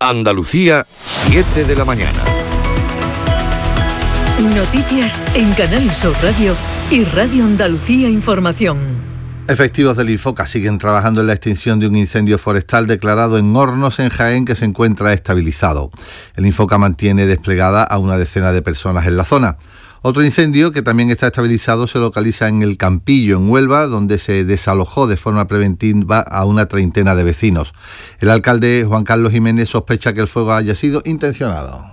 Andalucía, 7 de la mañana. Noticias en Canal Sur Radio y Radio Andalucía Información. Efectivos del Infoca siguen trabajando en la extinción de un incendio forestal declarado en Hornos, en Jaén, que se encuentra estabilizado. El Infoca mantiene desplegada a una decena de personas en la zona. Otro incendio, que también está estabilizado, se localiza en El Campillo, en Huelva, donde se desalojó de forma preventiva a una treintena de vecinos. El alcalde Juan Carlos Jiménez sospecha que el fuego haya sido intencionado.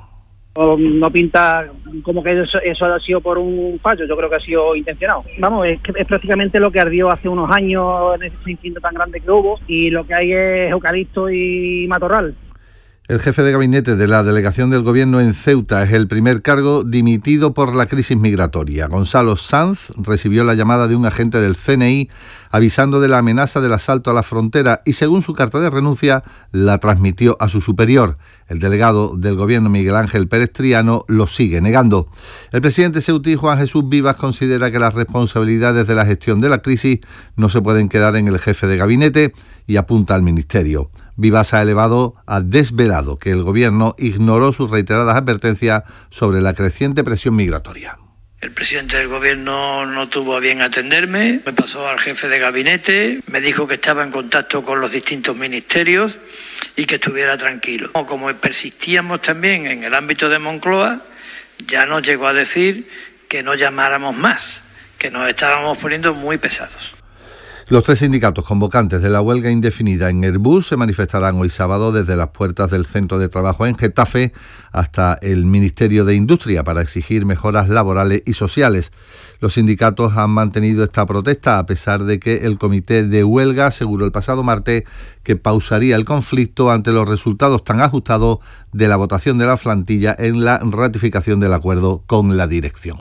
No pinta como que eso ha sido por un fallo, yo creo que ha sido intencionado. Vamos, es prácticamente lo que ardió hace unos años en ese incendio tan grande que hubo, y lo que hay es eucalipto y matorral. El jefe de gabinete de la delegación del Gobierno en Ceuta es el primer cargo dimitido por la crisis migratoria. Gonzalo Sanz recibió la llamada de un agente del CNI avisando de la amenaza del asalto a la frontera y, según su carta de renuncia, la transmitió a su superior. El delegado del Gobierno, Miguel Ángel Pérez Triano, lo sigue negando. El presidente ceutí, Juan Jesús Vivas, considera que las responsabilidades de la gestión de la crisis no se pueden quedar en el jefe de gabinete y apunta al ministerio. Vivas ha desvelado que el Gobierno ignoró sus reiteradas advertencias sobre la creciente presión migratoria. El presidente del Gobierno no tuvo a bien atenderme, me pasó al jefe de gabinete, me dijo que estaba en contacto con los distintos ministerios y que estuviera tranquilo. Como persistíamos también en el ámbito de Moncloa, ya nos llegó a decir que no llamáramos más, que nos estábamos poniendo muy pesados. Los tres sindicatos convocantes de la huelga indefinida en Airbus se manifestarán hoy sábado desde las puertas del centro de trabajo en Getafe hasta el Ministerio de Industria para exigir mejoras laborales y sociales. Los sindicatos han mantenido esta protesta a pesar de que el comité de huelga aseguró el pasado martes que pausaría el conflicto ante los resultados tan ajustados de la votación de la plantilla en la ratificación del acuerdo con la dirección.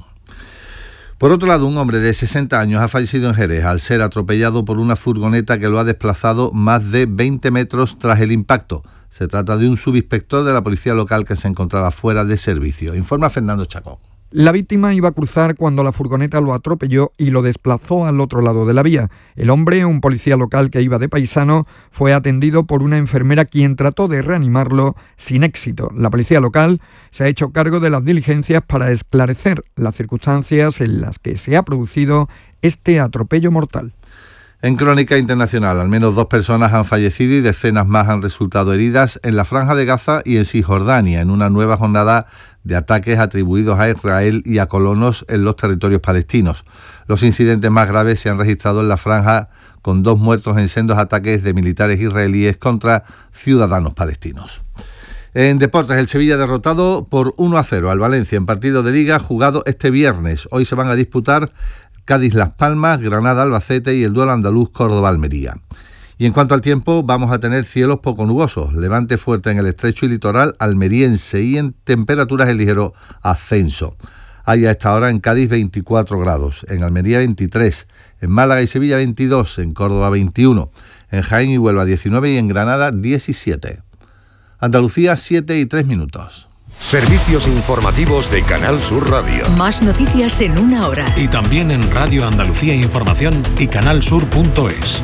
Por otro lado, un hombre de 60 años ha fallecido en Jerez al ser atropellado por una furgoneta que lo ha desplazado más de 20 metros tras el impacto. Se trata de un subinspector de la policía local que se encontraba fuera de servicio. Informa Fernando Chacón. La víctima iba a cruzar cuando la furgoneta lo atropelló y lo desplazó al otro lado de la vía. El hombre, un policía local que iba de paisano, fue atendido por una enfermera quien trató de reanimarlo sin éxito. La policía local se ha hecho cargo de las diligencias para esclarecer las circunstancias en las que se ha producido este atropello mortal. En crónica internacional, al menos 2 personas han fallecido y decenas más han resultado heridas en la Franja de Gaza y en Cisjordania, en una nueva jornada de ataques atribuidos a Israel y a colonos en los territorios palestinos. Los incidentes más graves se han registrado en la franja, con 2 muertos en sendos ataques de militares israelíes contra ciudadanos palestinos. En deportes, el Sevilla derrotado por 1-0 al Valencia en partido de Liga jugado este viernes. Hoy se van a disputar Cádiz-Las Palmas, Granada-Albacete y el duelo andaluz Córdoba-Almería. Y en cuanto al tiempo, vamos a tener cielos poco nubosos, levante fuerte en el estrecho y litoral almeriense y en temperaturas en ligero ascenso. Hay a esta hora en Cádiz 24 grados, en Almería 23, en Málaga y Sevilla 22, en Córdoba 21, en Jaén y Huelva 19 y en Granada 17. Andalucía 7:03. Servicios informativos de Canal Sur Radio. Más noticias en una hora. Y también en Radio Andalucía Información y canalsur.es.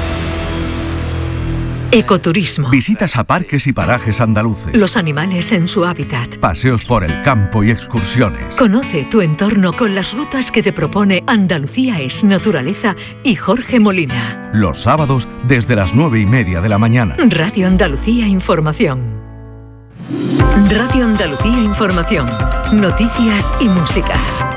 Ecoturismo. Visitas a parques y parajes andaluces. Los animales en su hábitat. Paseos por el campo y excursiones. Conoce tu entorno con las rutas que te propone Andalucía es Naturaleza y Jorge Molina. Los sábados desde las 9:30 de la mañana. Radio Andalucía Información. Radio Andalucía Información. Noticias y música.